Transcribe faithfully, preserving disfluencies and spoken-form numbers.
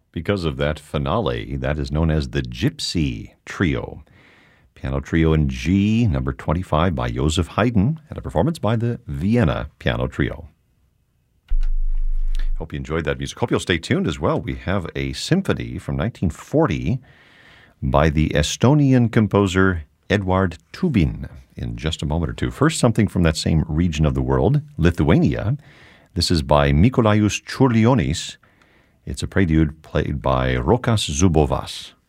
because of that finale. That is known as the Gypsy Trio. Piano Trio in G, number twenty-five by Joseph Haydn, and a performance by the Vienna Piano Trio. Hope you enjoyed that music. Hope you'll stay tuned as well. We have a symphony from nineteen forty by the Estonian composer Eduard Tubin in just a moment or two. First, something from that same region of the world, Lithuania. This is by Mikolajus Čiurlionis. It's a prelude played by Rokas Zubovas.